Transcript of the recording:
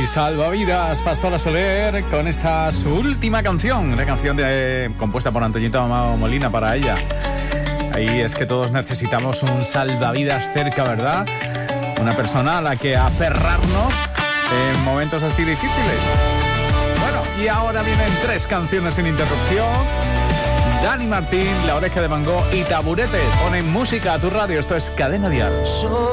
y Salvavidas, Pastora Soler, con esta su última canción, una canción compuesta por Antoñito Amado Molina para ella. Ahí es que todos necesitamos un salvavidas cerca, ¿verdad? Una persona a la que aferrarnos en momentos así difíciles. Bueno, y ahora vienen 3 canciones sin interrupción. Dani Martín, La Oreja de Van Gogh y Taburete. Ponen música a tu radio, esto es Cadena Dial.